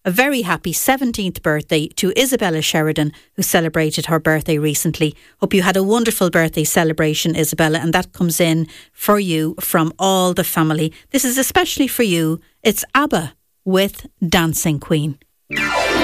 a very happy 17th birthday to Isabella Sheridan, who celebrated her birthday recently. Hope you had a wonderful birthday celebration, Isabella, and that comes in for you from all the family. This is especially for you. It's ABBA with Dancing Queen.